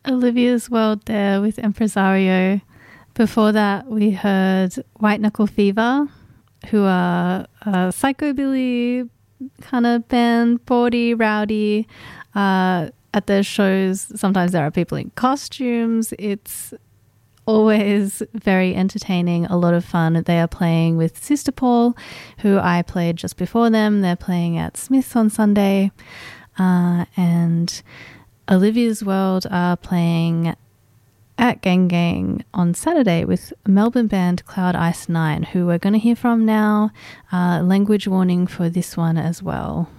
Olivia's World there with Empresario. Before that, we heard White Knuckle Fever, who are a psychobilly kind of band, bawdy, rowdy. At their shows, sometimes there are people in costumes. It's always very entertaining, a lot of fun. They are playing with Sister Paul, who I played just before them. They're playing at Smith's on Sunday. And Olivia's World are playing at Gang Gang on Saturday with Melbourne band Cloud Ice 9, who we're going to hear from now. Language warning for this one as well.